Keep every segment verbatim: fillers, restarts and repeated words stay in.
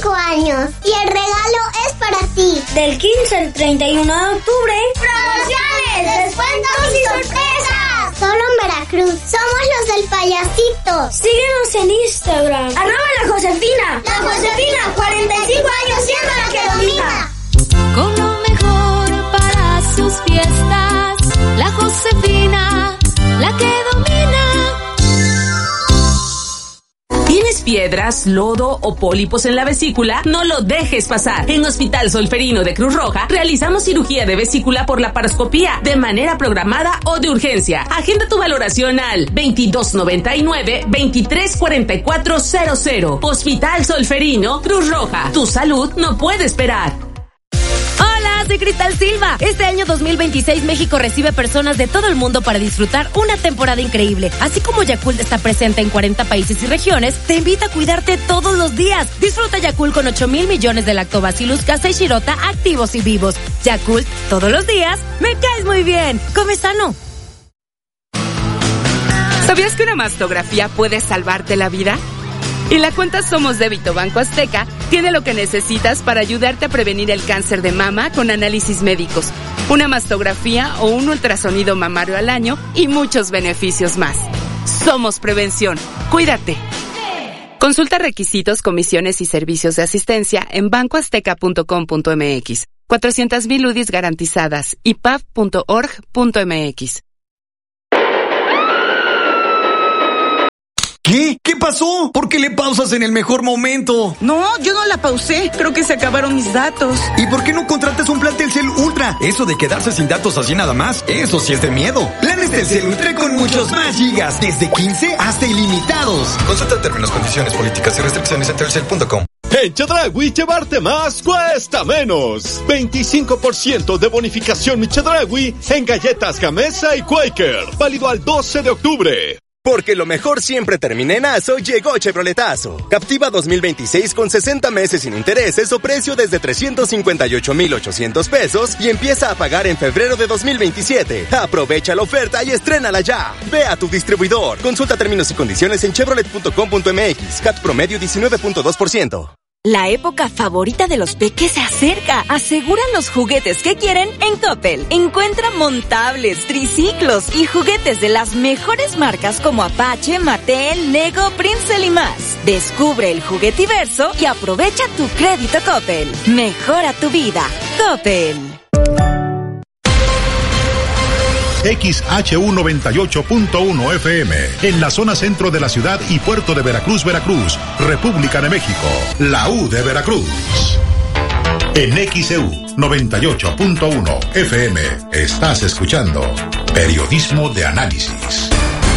cinco años y el regalo es para ti. Del quince al treinta y uno de octubre, promociones, descuentos y sorpresas. Solo en Veracruz. Somos los del payasito. Síguenos en Instagram. Arroba la Josefina. La Josefina, cuarenta y cinco años siendo la que domina. Con lo mejor para sus fiestas, la Josefina, la que domina. ¿Tienes piedras, lodo o pólipos en la vesícula? No lo dejes pasar. En Hospital Solferino de Cruz Roja realizamos cirugía de vesícula por laparoscopía de manera programada o de urgencia. Agenda tu valoración al veintidós noventa y nueve, veintitrés cuarenta y cuatro cero cero. Hospital Solferino, Cruz Roja. Tu salud no puede esperar. Soy Cristal Silva. Este año dos mil veintiséis México recibe personas de todo el mundo para disfrutar una temporada increíble. Así como Yakult está presente en cuarenta países y regiones, te invita a cuidarte todos los días. Disfruta Yakult con ocho mil millones de Lactobacillus casei shirota activos y vivos. Yakult, todos los días, me caes muy bien. Come sano. ¿Sabías que una mastografía puede salvarte la vida? Y la cuenta Somos Débito Banco Azteca tiene lo que necesitas para ayudarte a prevenir el cáncer de mama con análisis médicos, una mastografía o un ultrasonido mamario al año y muchos beneficios más. Somos Prevención. Cuídate. Consulta requisitos, comisiones y servicios de asistencia en banco azteca punto com punto m x. cuatrocientas mil U D Is garantizadas. i p a f punto org punto m x. ¿Qué? ¿Qué pasó? ¿Por qué le pausas en el mejor momento? No, yo no la pausé. Creo que se acabaron mis datos. ¿Y por qué no contratas un plan Telcel Ultra? Eso de quedarse sin datos así nada más, eso sí es de miedo. Planes Telcel Ultra con muchos más gigas, desde quince hasta ilimitados. Consulta términos, condiciones, políticas y restricciones en telcel punto com. En Chedraui llevarte más cuesta menos. veinticinco por ciento de bonificación mi Chedraui en galletas Gamesa y Quaker. Válido al doce de octubre. Porque lo mejor siempre termina en Aso, llegó Chevroletazo. Captiva dos mil veintiséis con sesenta meses sin intereses o precio desde trescientos cincuenta y ocho mil ochocientos pesos y empieza a pagar en febrero de dos mil veintisiete. Aprovecha la oferta y estrénala ya. Ve a tu distribuidor. Consulta términos y condiciones en chevrolet punto com punto m x. C A T promedio diecinueve punto dos por ciento. La época favorita de los peques se acerca. Aseguran los juguetes que quieren en Coppel. Encuentra montables, triciclos y juguetes de las mejores marcas como Apache, Mattel, Lego, Princeton y más. Descubre el juguetiverso y aprovecha tu crédito Coppel. Mejora tu vida. Coppel. X H U noventa y ocho punto uno F M, en la zona centro de la ciudad y puerto de Veracruz, Veracruz, República de México, la U de Veracruz. En X E U noventa y ocho punto uno F M, estás escuchando Periodismo de Análisis.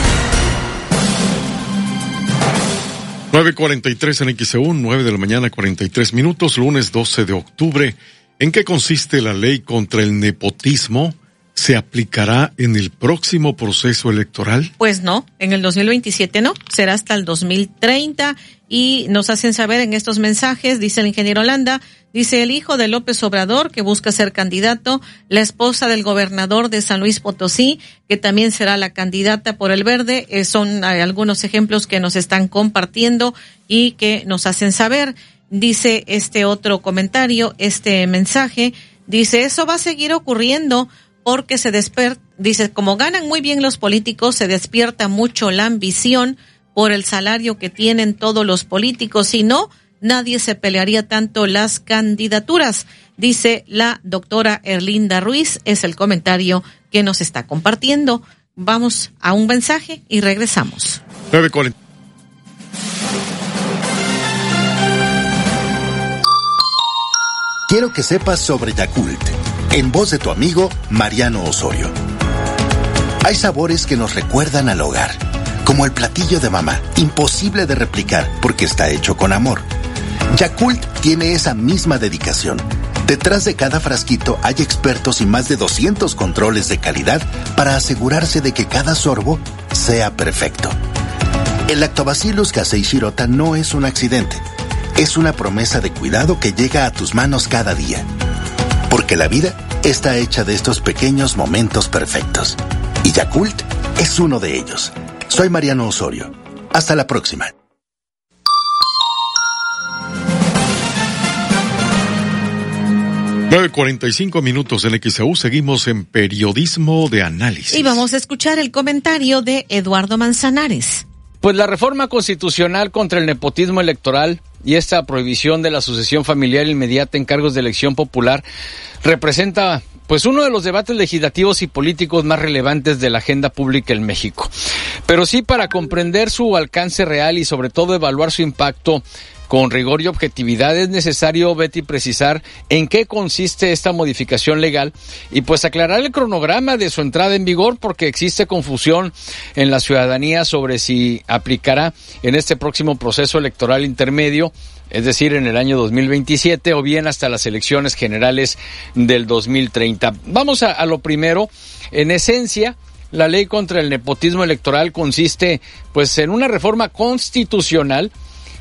nueve cuarenta y tres en X E U, nueve de la mañana, cuarenta y tres minutos, lunes doce de octubre. ¿En qué consiste la ley contra el nepotismo? ¿Se aplicará en el próximo proceso electoral? Pues no, en el dos mil veintisiete no, será hasta el dos mil treinta y nos hacen saber en estos mensajes, dice el ingeniero Landa, dice el hijo de López Obrador que busca ser candidato, la esposa del gobernador de San Luis Potosí que también será la candidata por el Verde, eh, son eh, algunos ejemplos que nos están compartiendo y que nos hacen saber. Dice este otro comentario, este mensaje, dice eso va a seguir ocurriendo porque se despierta, dice, como ganan muy bien los políticos, se despierta mucho la ambición por el salario que tienen todos los políticos, si no, nadie se pelearía tanto las candidaturas, dice la doctora Erlinda Ruiz, es el comentario que nos está compartiendo. Vamos a un mensaje y regresamos. nueve cuarenta. Quiero que sepas sobre Yakult, en voz de tu amigo Mariano Osorio. Hay sabores que nos recuerdan al hogar, como el platillo de mamá, imposible de replicar porque está hecho con amor. Yakult tiene esa misma dedicación. Detrás de cada frasquito hay expertos y más de doscientos controles de calidad para asegurarse de que cada sorbo sea perfecto. El Lactobacillus casei shirota no es un accidente, es una promesa de cuidado que llega a tus manos cada día. Porque la vida está hecha de estos pequeños momentos perfectos. Y Yakult es uno de ellos. Soy Mariano Osorio. Hasta la próxima. nueve cuarenta y cinco minutos en X E U, seguimos en periodismo de análisis. Y vamos a escuchar el comentario de Eduardo Manzanares. Pues la reforma constitucional contra el nepotismo electoral y esta prohibición de la sucesión familiar inmediata en cargos de elección popular representa pues uno de los debates legislativos y políticos más relevantes de la agenda pública en México. Pero sí, para comprender su alcance real y sobre todo evaluar su impacto con rigor y objetividad, es necesario, Betty, precisar en qué consiste esta modificación legal y pues aclarar el cronograma de su entrada en vigor, porque existe confusión en la ciudadanía sobre si aplicará en este próximo proceso electoral intermedio, es decir, en el año dos mil veintisiete o bien hasta las elecciones generales del dos mil treinta. Vamos a, a lo primero. En esencia, la ley contra el nepotismo electoral consiste pues en una reforma constitucional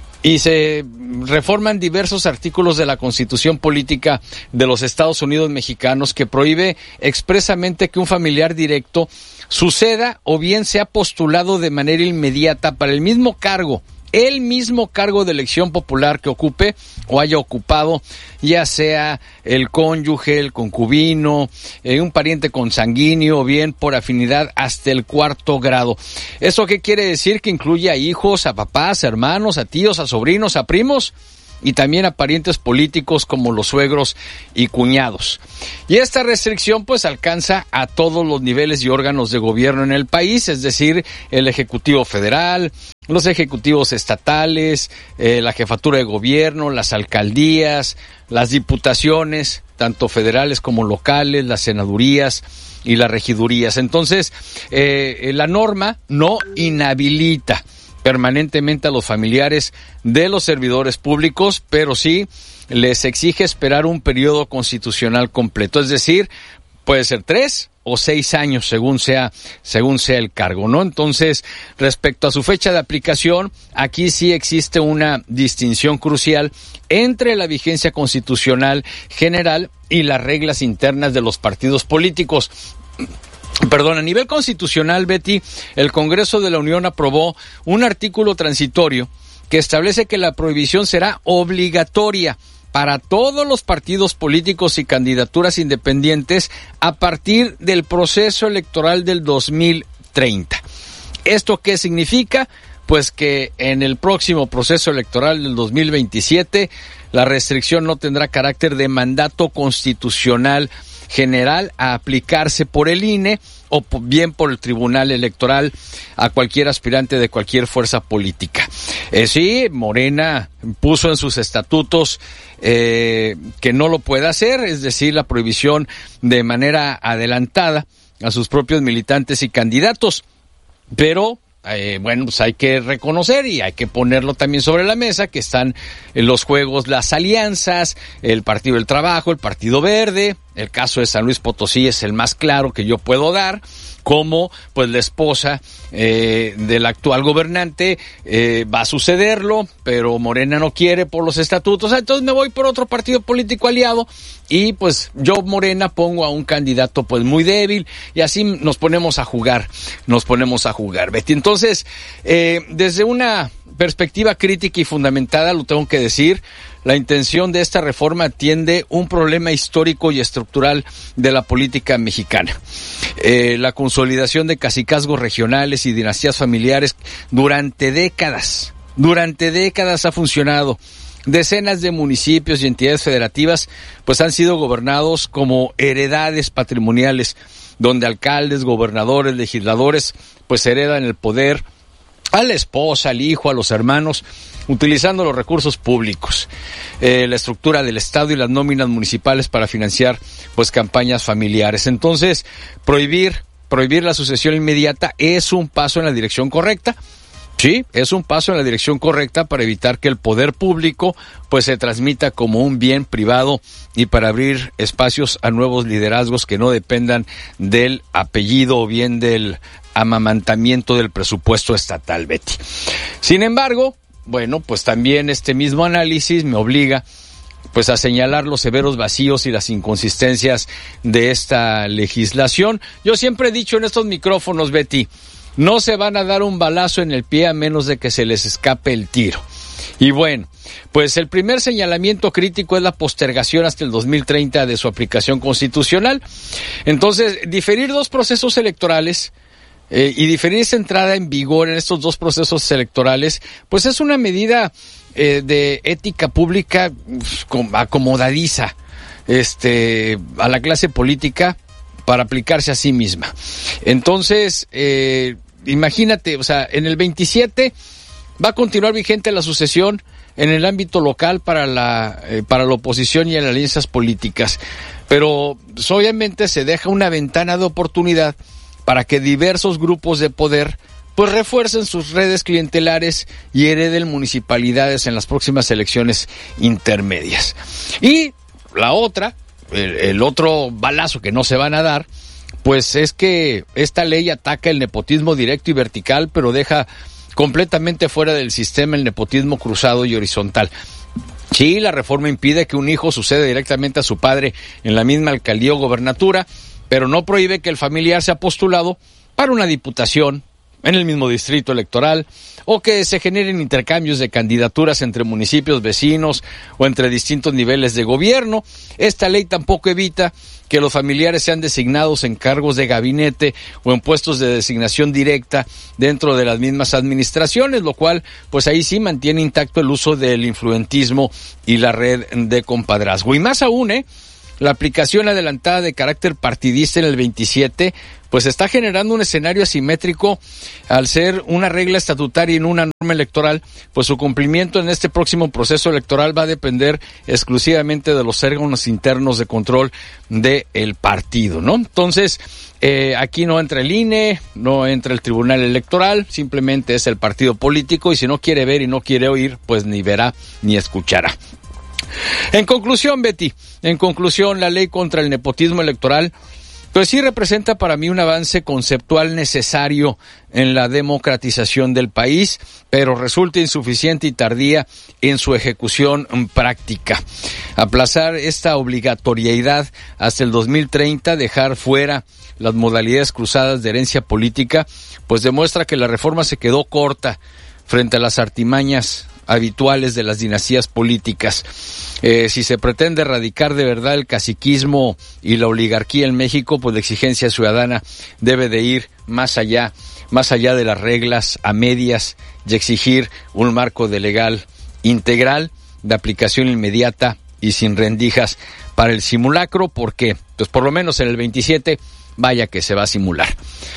y se reforman diversos artículos de la Constitución Política de los Estados Unidos Mexicanos que prohíbe expresamente que un familiar directo suceda o bien sea postulado de manera inmediata para el mismo cargo, el mismo cargo de elección popular que ocupe o haya ocupado, ya sea el cónyuge, el concubino, eh, un pariente consanguíneo o bien por afinidad hasta el cuarto grado. ¿Eso qué quiere decir? Que incluye a hijos, a papás, a hermanos, a tíos, a sobrinos, a primos y también a parientes políticos como los suegros y cuñados. Y esta restricción pues alcanza a todos los niveles y órganos de gobierno en el país, es decir, el Ejecutivo Federal, los ejecutivos estatales, eh, la jefatura de gobierno, las alcaldías, las diputaciones, tanto federales como locales, las senadurías y las regidurías. Entonces, eh, la norma no inhabilita permanentemente a los familiares de los servidores públicos, pero sí les exige esperar un periodo constitucional completo, es decir, puede ser tres o seis años según sea según sea el cargo, ¿no? Entonces, respecto a su fecha de aplicación, aquí sí existe una distinción crucial entre la vigencia constitucional general y las reglas internas de los partidos políticos. Perdón, a nivel constitucional, Betty, el Congreso de la Unión aprobó un artículo transitorio que establece que la prohibición será obligatoria para todos los partidos políticos y candidaturas independientes a partir del proceso electoral del dos mil treinta. ¿Esto qué significa? Pues que en el próximo proceso electoral del dos mil veintisiete la restricción no tendrá carácter de mandato constitucional general a aplicarse por el I N E o bien por el Tribunal Electoral a cualquier aspirante de cualquier fuerza política. Eh, sí, Morena puso en sus estatutos eh, que no lo puede hacer, es decir, la prohibición de manera adelantada a sus propios militantes y candidatos, pero Eh, bueno, pues hay que reconocer y hay que ponerlo también sobre la mesa que están en los juegos las alianzas, el Partido del Trabajo, el Partido Verde. El caso de San Luis Potosí es el más claro que yo puedo dar, como pues la esposa eh, del actual gobernante eh, va a sucederlo, pero Morena no quiere por los estatutos, entonces me voy por otro partido político aliado y pues yo Morena pongo a un candidato pues muy débil y así nos ponemos a jugar, nos ponemos a jugar, Betty. Entonces, eh, desde una perspectiva crítica y fundamentada, lo tengo que decir, la intención de esta reforma atiende un problema histórico y estructural de la política mexicana. Eh, la consolidación de cacicazgos regionales y dinastías familiares durante décadas, durante décadas ha funcionado. Decenas de municipios y entidades federativas pues han sido gobernados como heredades patrimoniales, donde alcaldes, gobernadores, legisladores pues heredan el poder a la esposa, al hijo, a los hermanos, utilizando los recursos públicos, eh, la estructura del Estado y las nóminas municipales para financiar pues campañas familiares. Entonces, prohibir, prohibir la sucesión inmediata es un paso en la dirección correcta. Sí, es un paso en la dirección correcta para evitar que el poder público pues se transmita como un bien privado y para abrir espacios a nuevos liderazgos que no dependan del apellido o bien del amamantamiento del presupuesto estatal, Betty. Sin embargo, bueno, pues también este mismo análisis me obliga pues a señalar los severos vacíos y las inconsistencias de esta legislación. Yo siempre he dicho en estos micrófonos, Betty, no se van a dar un balazo en el pie a menos de que se les escape el tiro. Y bueno, pues el primer señalamiento crítico es la postergación hasta el dos mil treinta de su aplicación constitucional. Entonces, diferir dos procesos electorales eh, y diferir esa entrada en vigor en estos dos procesos electorales, pues es una medida eh, de ética pública uf, acomodadiza este, a la clase política para aplicarse a sí misma. Entonces, eh, imagínate, o sea, en el veintisiete va a continuar vigente la sucesión en el ámbito local para la eh, para la oposición y en las alianzas políticas, pero pues, obviamente se deja una ventana de oportunidad para que diversos grupos de poder pues refuercen sus redes clientelares y hereden municipalidades en las próximas elecciones intermedias. Y la otra, el, el otro balazo que no se van a dar, pues es que esta ley ataca el nepotismo directo y vertical, pero deja completamente fuera del sistema el nepotismo cruzado y horizontal. Sí, la reforma impide que un hijo suceda directamente a su padre en la misma alcaldía o gobernatura, pero no prohíbe que el familiar sea postulado para una diputación en el mismo distrito electoral, o que se generen intercambios de candidaturas entre municipios vecinos o entre distintos niveles de gobierno. Esta ley tampoco evita que los familiares sean designados en cargos de gabinete o en puestos de designación directa dentro de las mismas administraciones, lo cual, pues ahí sí mantiene intacto el uso del influentismo y la red de compadrazgo. Y más aún, ¿eh? La aplicación adelantada de carácter partidista en el veintisiete, pues está generando un escenario asimétrico al ser una regla estatutaria y no una norma electoral, pues su cumplimiento en este próximo proceso electoral va a depender exclusivamente de los órganos internos de control del partido, ¿no? Entonces, eh, aquí no entra el I N E, no entra el Tribunal Electoral, simplemente es el partido político, y si no quiere ver y no quiere oír, pues ni verá ni escuchará. En conclusión, Betty, en conclusión, la ley contra el nepotismo electoral, pues sí representa para mí un avance conceptual necesario en la democratización del país, pero resulta insuficiente y tardía en su ejecución práctica. Aplazar esta obligatoriedad hasta el dos mil treinta, dejar fuera las modalidades cruzadas de herencia política, pues demuestra que la reforma se quedó corta frente a las artimañas habituales de las dinastías políticas. Eh, si se pretende erradicar de verdad el caciquismo y la oligarquía en México, pues la exigencia ciudadana debe de ir más allá, más allá de las reglas a medias, y exigir un marco de legal integral, de aplicación inmediata y sin rendijas para el simulacro, porque pues por lo menos en el veintisiete vaya que se va a simular.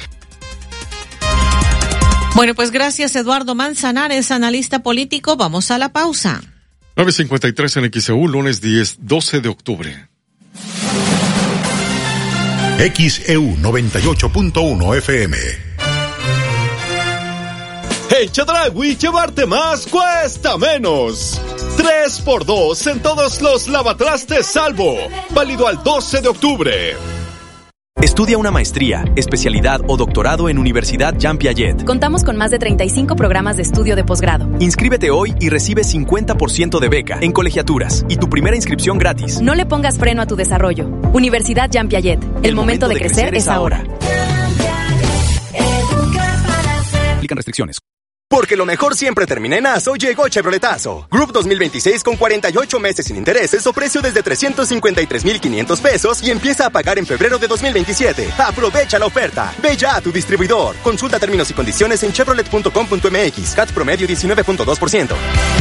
Bueno, pues gracias, Eduardo Manzanares, analista político. Vamos a la pausa. nueve cincuenta y tres en X E U, lunes diez, doce de octubre. X E U noventa y ocho punto uno F M. En Chedraui, llevarte más cuesta menos. tres por dos en todos los lavatrastes Salvo. Válido al doce de octubre. Estudia una maestría, especialidad o doctorado en Universidad Jean Piaget. Contamos con más de treinta y cinco programas de estudio de posgrado. Inscríbete hoy y recibe cincuenta por ciento de beca en colegiaturas y tu primera inscripción gratis. No le pongas freno a tu desarrollo. Universidad Jean Piaget. El, El momento, momento de, de crecer, crecer es ahora. Aplican restricciones. Porque lo mejor siempre termina en aso, llegó Chevroletazo. Group dos mil veintiséis con cuarenta y ocho meses sin intereses o precio desde trescientos cincuenta y tres mil quinientos pesos y empieza a pagar en febrero de dos mil veintisiete. Aprovecha la oferta. Ve ya a tu distribuidor. Consulta términos y condiciones en chevrolet punto com punto m x. C A T promedio diecinueve punto dos por ciento.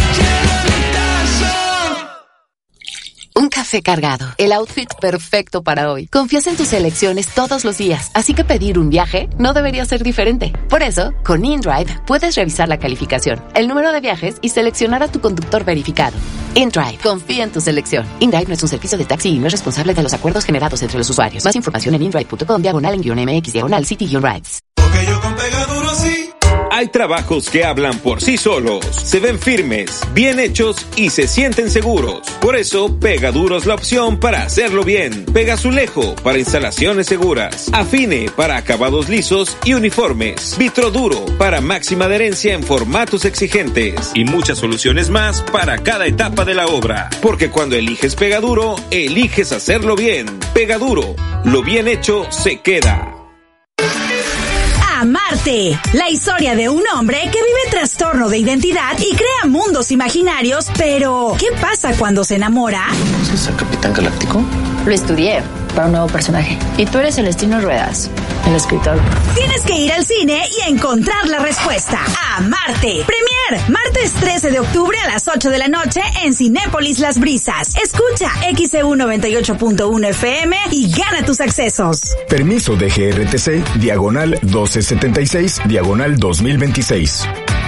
Un café cargado, el outfit perfecto para hoy. Confías en tus elecciones todos los días, así que pedir un viaje no debería ser diferente. Por eso, con InDrive puedes revisar la calificación, el número de viajes y seleccionar a tu conductor verificado. InDrive, confía en tu selección. InDrive no es un servicio de taxi y no es responsable de los acuerdos generados entre los usuarios. Más información en indrive punto com, diagonal en guión mx, diagonal city guión rides. Porque yo con Pegaduro sí. Hay trabajos que hablan por sí solos, se ven firmes, bien hechos y se sienten seguros. Por eso, Pegaduro es la opción para hacerlo bien. Pegazulejo para instalaciones seguras. Afine para acabados lisos y uniformes. Vitroduro para máxima adherencia en formatos exigentes. Y muchas soluciones más para cada etapa de la obra. Porque cuando eliges Pegaduro, eliges hacerlo bien. Pegaduro, lo bien hecho se queda. Amarte, la historia de un hombre que vive trastorno de identidad y crea mundos imaginarios, pero ¿qué pasa cuando se enamora? ¿Es el Capitán Galáctico? Lo estudié para un nuevo personaje. Y tú eres Celestino Ruedas, el escritor. Tienes que ir al cine y encontrar la respuesta. Amarte. Premier, martes trece de octubre a las ocho de la noche en Cinépolis Las Brisas. Escucha X E U noventa y ocho punto uno F M y gana tus accesos. Permiso de G R T C, diagonal doce setenta y seis, diagonal dos mil veintiséis.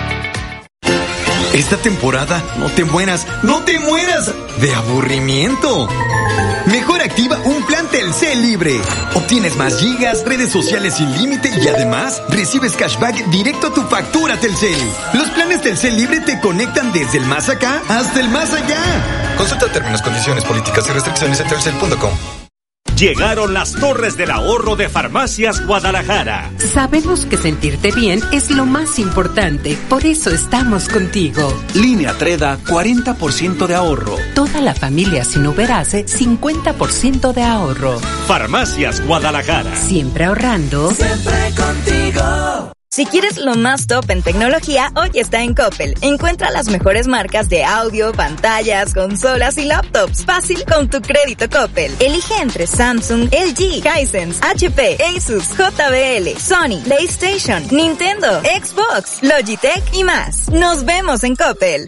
Esta temporada no te mueras, no te mueras de aburrimiento. Mejor activa un plan Telcel libre. Obtienes más gigas, redes sociales sin límite y además recibes cashback directo a tu factura Telcel. Los planes Telcel libre te conectan desde el más acá hasta el más allá. Consulta términos, condiciones, políticas y restricciones en telcel punto com. Llegaron las torres del ahorro de Farmacias Guadalajara. Sabemos que sentirte bien es lo más importante, por eso estamos contigo. Línea Treda, cuarenta por ciento de ahorro. Toda la familia sin Uberase, cincuenta por ciento de ahorro. Farmacias Guadalajara. Siempre ahorrando. Siempre contigo. Si quieres lo más top en tecnología, hoy está en Coppel. Encuentra las mejores marcas de audio, pantallas, consolas y laptops. Fácil con tu crédito Coppel. Elige entre Samsung, L G, Hisense, H P, Asus, J B L, Sony, PlayStation, Nintendo, Xbox, Logitech y más. Nos vemos en Coppel.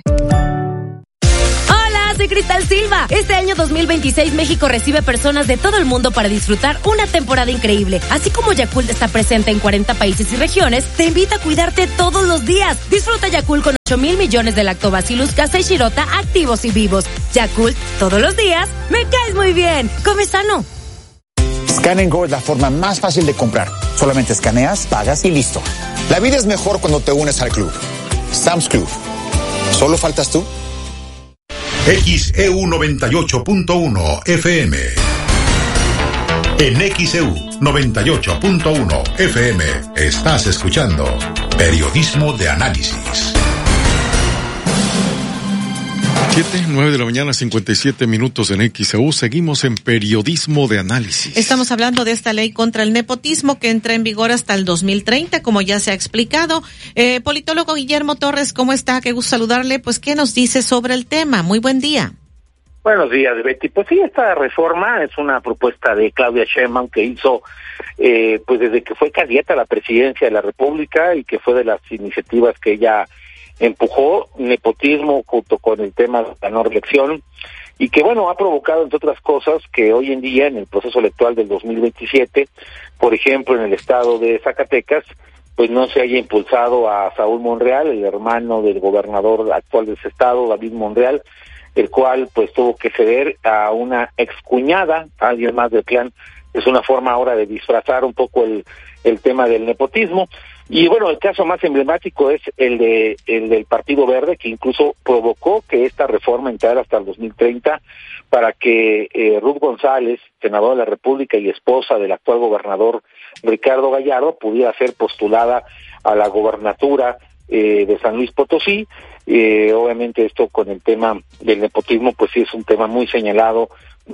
Soy Cristal Silva. Este año dos mil veintiséis México recibe personas de todo el mundo para disfrutar una temporada increíble. Así como Yakult está presente en cuarenta países y regiones, te invita a cuidarte todos los días. Disfruta Yakult con ocho mil millones de Lactobacillus casei shirota activos y vivos. Yakult, todos los días, me caes muy bien. Come sano. Scan and Go es la forma más fácil de comprar. Solamente escaneas, pagas y listo. La vida es mejor cuando te unes al club. Sam's Club. ¿Solo faltas tú? X E U noventa y ocho punto uno F M. En X E U noventa y ocho punto uno F M estás escuchando Periodismo de Análisis. siete, nueve de la mañana, cincuenta y siete minutos en X E U. Seguimos en Periodismo de Análisis. Estamos hablando de esta ley contra el nepotismo que entra en vigor hasta el dos mil treinta, como ya se ha explicado. Eh, politólogo Guillermo Torres, ¿cómo está? Qué gusto saludarle. Pues, ¿qué nos dice sobre el tema? Muy buen día. Buenos días, Betty. Pues sí, esta reforma es una propuesta de Claudia Sheinbaum que hizo eh, pues desde que fue candidata a la presidencia de la República y que fue de las iniciativas que ella empujó, nepotismo junto con el tema de la no reelección, y que bueno, ha provocado entre otras cosas que hoy en día en el proceso electoral del dos mil veintisiete, por ejemplo en el estado de Zacatecas, pues no se haya impulsado a Saúl Monreal, el hermano del gobernador actual de ese estado, David Monreal, el cual pues tuvo que ceder a una excuñada, a alguien más del clan. Es una forma ahora de disfrazar un poco el, el tema del nepotismo. Y bueno, el caso más emblemático es el de el del Partido Verde, que incluso provocó que esta reforma entrara hasta el dos mil treinta para que eh, Ruth González, senadora de la República y esposa del actual gobernador Ricardo Gallardo, pudiera ser postulada a la gobernatura eh, de San Luis Potosí. Eh, obviamente esto con el tema del nepotismo, pues sí es un tema muy señalado,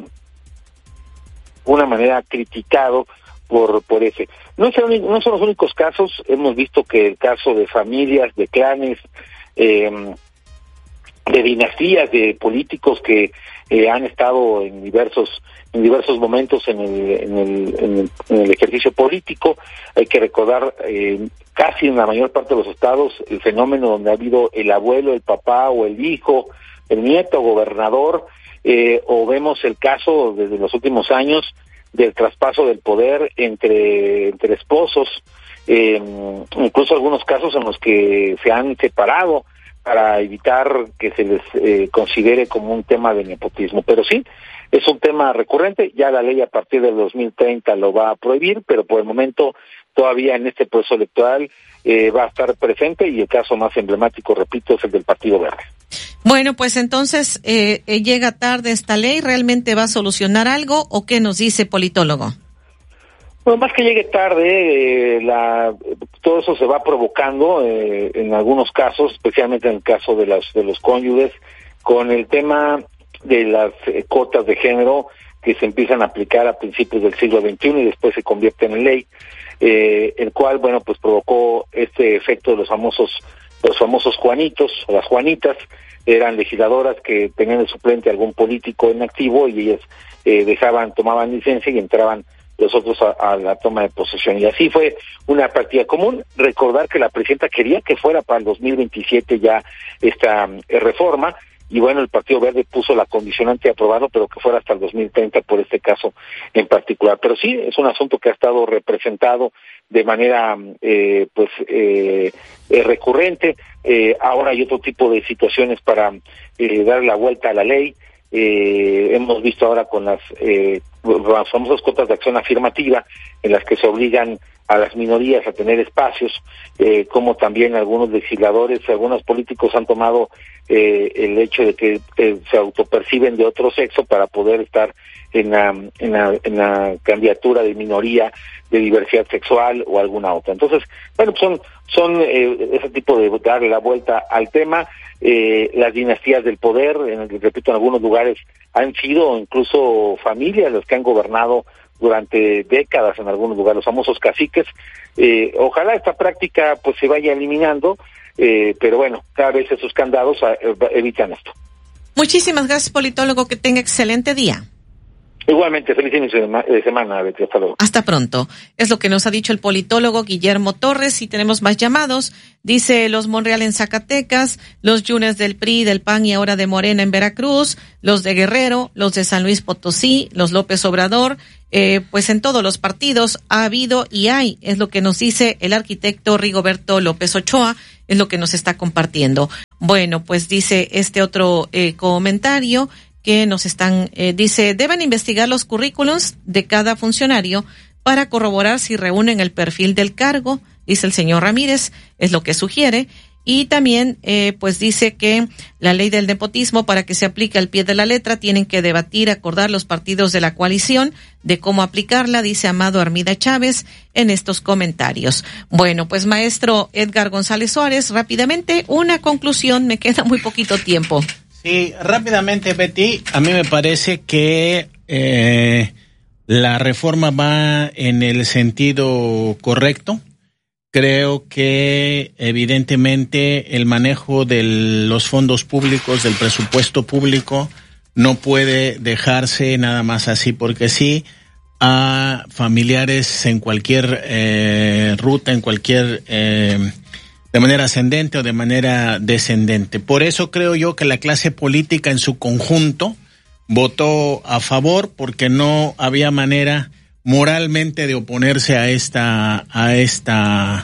una manera criticado por por ese. No son, no son los únicos casos, hemos visto que el caso de familias, de clanes, eh, de dinastías, de políticos que eh, han estado en diversos en diversos momentos en el en el, en el, en el ejercicio político. Hay que recordar eh, casi en la mayor parte de los estados el fenómeno donde ha habido el abuelo, el papá o el hijo, el nieto gobernador, eh, o vemos el caso desde los últimos años del traspaso del poder entre entre esposos, eh, incluso algunos casos en los que se han separado para evitar que se les eh, considere como un tema de nepotismo. Pero sí, es un tema recurrente, ya la ley a partir del dos mil treinta lo va a prohibir, pero por el momento todavía en este proceso electoral eh, va a estar presente, y el caso más emblemático, repito, es el del Partido Verde. Bueno, pues entonces eh, eh, llega tarde esta ley, ¿realmente va a solucionar algo o qué nos dice politólogo? Bueno, más que llegue tarde, eh, la, todo eso se va provocando eh, en algunos casos, especialmente en el caso de las de los cónyuges, con el tema de las eh, cuotas de género. que se empiezan a aplicar a principios del siglo veintiuno y después se convierten en ley, eh, el cual, bueno, pues provocó este efecto de los famosos, los famosos Juanitos, o las Juanitas. Eran legisladoras que tenían de suplente a algún político en activo y ellas eh, dejaban, tomaban licencia y entraban los otros a, a la toma de posesión. Y así fue una práctica común. Recordar que la presidenta quería que fuera para el dos mil veintisiete ya esta eh, reforma, y bueno, el Partido Verde puso la condicionante de aprobarlo, pero que fuera hasta el dos mil treinta por este caso en particular. Pero sí, es un asunto que ha estado representado de manera eh, pues eh, eh, recurrente. Eh, ahora hay otro tipo de situaciones para eh, dar la vuelta a la ley. Eh, hemos visto ahora con las, eh, las famosas cuotas de acción afirmativa, en las que se obligan a las minorías a tener espacios, eh, como también algunos legisladores, algunos políticos han tomado eh, el hecho de que eh, se autoperciben de otro sexo para poder estar en la, en la, en la candidatura de minoría, de diversidad sexual o alguna otra. Entonces, bueno, pues son, son eh, ese tipo de darle la vuelta al tema. Eh, las dinastías del poder, en, repito, en algunos lugares han sido incluso familias las que han gobernado durante décadas en algunos lugares, los famosos caciques. Eh, ojalá esta práctica pues se vaya eliminando, eh, pero bueno, cada vez esos candados eh, evitan esto. Muchísimas gracias, politólogo, que tenga excelente día. Igualmente, feliz inicio de semana, Betty. Hasta luego. Hasta pronto. Es lo que nos ha dicho el politólogo Guillermo Torres, y tenemos más llamados. Dice los Monreal en Zacatecas, los Yunes del P R I, del P A N y ahora de Morena en Veracruz, los de Guerrero, los de San Luis Potosí, los López Obrador. Eh, pues en todos los partidos ha habido y hay, es lo que nos dice el arquitecto Rigoberto López Ochoa, es lo que nos está compartiendo. Bueno, pues dice este otro eh, comentario que nos están, eh, dice, deben investigar los currículums de cada funcionario para corroborar si reúnen el perfil del cargo, dice el señor Ramírez, es lo que sugiere. Y también, eh, pues dice que la ley del nepotismo, para que se aplique al pie de la letra, tienen que debatir, acordar los partidos de la coalición de cómo aplicarla, dice Amado Armida Chávez en estos comentarios. Bueno, pues maestro Edgar González Suárez, rápidamente, una conclusión, me queda muy poquito tiempo. Sí, rápidamente, Betty, a mí me parece que eh, la reforma va en el sentido correcto. Creo que evidentemente el manejo de los fondos públicos, del presupuesto público, no puede dejarse nada más así porque sí a familiares en cualquier eh, ruta, en cualquier, eh, de manera ascendente o de manera descendente. Por eso creo yo que la clase política en su conjunto votó a favor, porque no había manera moralmente de oponerse a esta a esta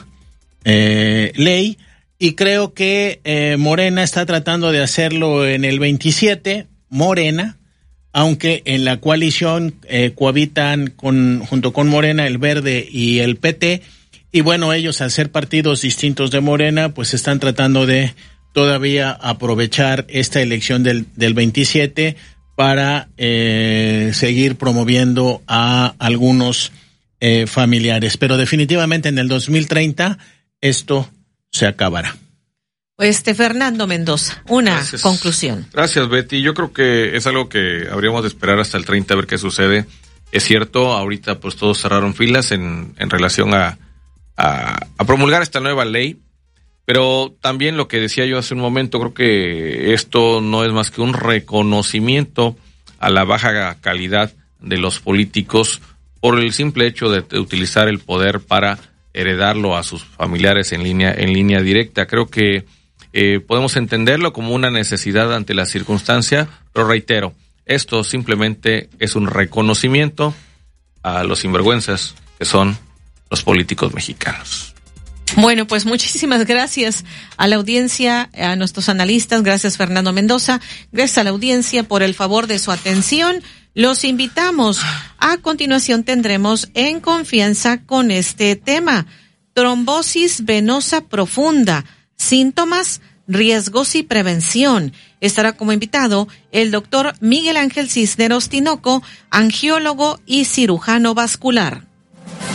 eh, ley, y creo que eh, Morena está tratando de hacerlo en el veintisiete, Morena, aunque en la coalición eh, cohabitan con junto con Morena el Verde y el P T, y bueno, ellos al ser partidos distintos de Morena, pues están tratando de todavía aprovechar esta elección del del veintisiete para eh, seguir promoviendo a algunos eh, familiares. Pero definitivamente en el dos mil treinta esto se acabará. Pues este Fernando Mendoza, una Gracias. conclusión. Gracias, Betty. Yo creo que es algo que habríamos de esperar hasta el treinta a ver qué sucede. Es cierto, ahorita pues todos cerraron filas en, en relación a, a, a promulgar esta nueva ley. Pero también lo que decía yo hace un momento, creo que esto no es más que un reconocimiento a la baja calidad de los políticos por el simple hecho de, de utilizar el poder para heredarlo a sus familiares en línea, en línea directa. Creo que eh, podemos entenderlo como una necesidad ante la circunstancia, pero reitero, esto simplemente es un reconocimiento a los sinvergüenzas que son los políticos mexicanos. Bueno, pues muchísimas gracias a la audiencia, a nuestros analistas, gracias Fernando Mendoza, gracias a la audiencia por el favor de su atención. Los invitamos. A continuación tendremos En Confianza con este tema: trombosis venosa profunda, síntomas, riesgos y prevención. Estará como invitado el doctor Miguel Ángel Cisneros Tinoco, angiólogo y cirujano vascular.